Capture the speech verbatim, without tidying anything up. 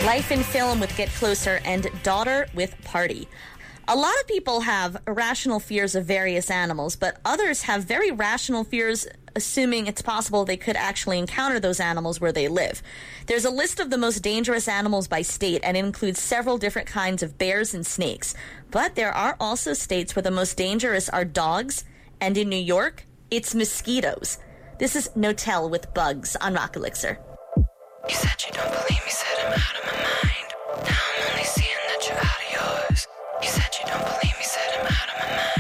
Life in Film with Get Closer and Daughter with Party. A lot of people have irrational fears of various animals, but others have very rational fears, assuming it's possible they could actually encounter those animals where they live. There's a list of the most dangerous animals by state, and it includes several different kinds of bears and snakes. But there are also states where the most dangerous are dogs, and in New York, it's mosquitoes. This is Notel with Bugs on Rock Elixir. You said you don't believe me, said I'm out of my mind. Now I'm only seeing that you're out of yours. You said you don't believe me, said I'm out of my mind.